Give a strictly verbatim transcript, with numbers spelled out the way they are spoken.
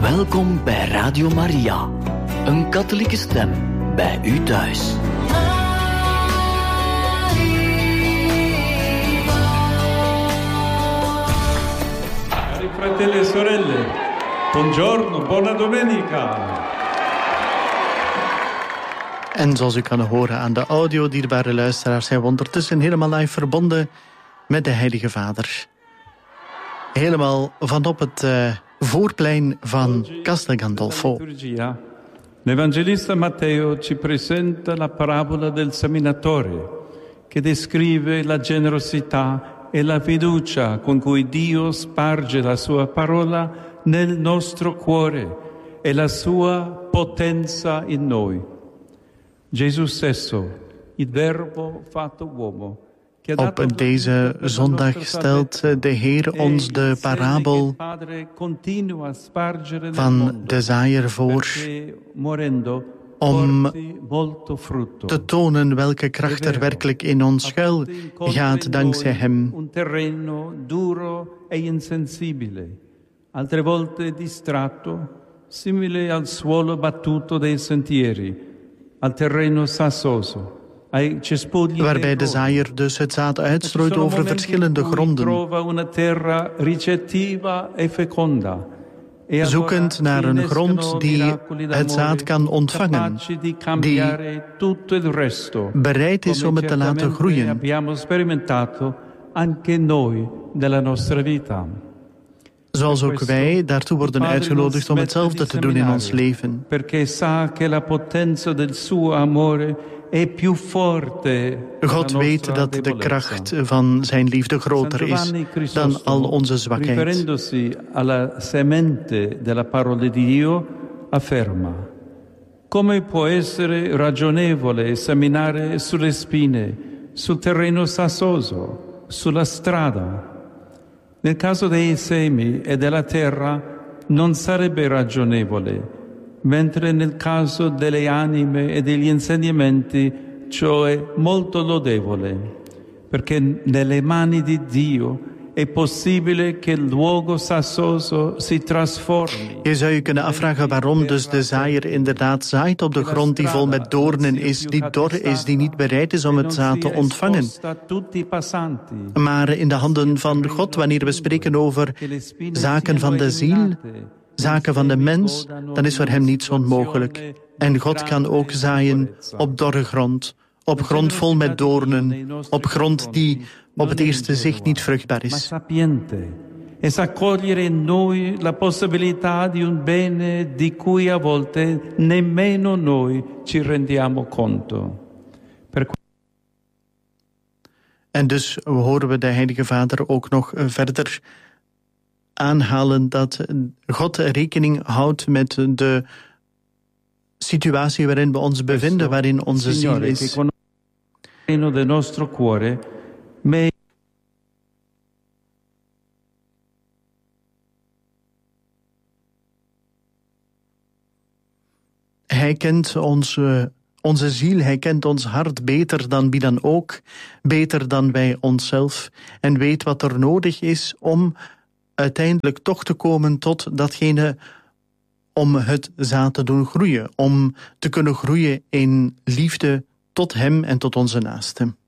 Welkom bij Radio Maria, een katholieke stem bij u thuis. Cari fratelli e sorelle, buongiorno, buona domenica. En zoals u kan horen aan de audio, dierbare luisteraars, zijn we ondertussen helemaal live verbonden met de Heilige Vader. Helemaal vanop het uh, voorplein van Castel Gandolfo. L'Evangelista Matteo ci presenta la parabola del seminatore, che descrive la generosità e la fiducia con cui Dio sparge la sua parola nel nostro cuore e la sua potenza in noi. Gesù stesso, il Verbo fatto uomo. Op deze zondag stelt de Heer ons de parabel van de zaaier voor om te tonen welke kracht er werkelijk in ons schuil gaat dankzij hem. Altre volte distratto, simile al suolo battuto dei sentieri, al terreno sassoso. Waarbij de zaaier dus het zaad uitstrooit over verschillende gronden, zoekend naar een grond die het zaad kan ontvangen, die bereid is om het te laten groeien. Zoals ook wij daartoe worden uitgenodigd om hetzelfde te doen in ons leven. God weet dat de kracht van zijn liefde groter is dan al onze zwakheid. Come può essere ragionevole seminare sulle spine, sul terreno sassoso, sulla strada? Nel caso dei semi e della terra non sarebbe ragionevole, mentre nel caso delle anime e degli insegnamenti ciò è molto lodevole, perché nelle mani di Dio è possibile che il luogo sassoso si trasformi. Je zou je kunnen afvragen waarom dus de zaaier inderdaad zaait op de grond die vol met doornen is, die dor is, die niet bereid is om het zaad te ontvangen. Maar in de handen van God, wanneer we spreken over zaken van de ziel, zaken van de mens, dan is voor hem niets onmogelijk. En God kan ook zaaien op dorre grond, op grond vol met doornen, op grond die op het eerste zicht niet vruchtbaar is. E sa cogliere in noi la possibilità di un bene di cui a volte nemmeno noi ci rendiamo conto. En dus horen we de Heilige Vader ook nog verder aanhalen dat God rekening houdt met de situatie waarin we ons bevinden, waarin onze ziel is. Hij kent onze, onze ziel, hij kent ons hart beter dan wie dan ook, beter dan wij onszelf, en weet wat er nodig is om uiteindelijk toch te komen tot datgene om het zaad te doen groeien, om te kunnen groeien in liefde tot hem en tot onze naasten.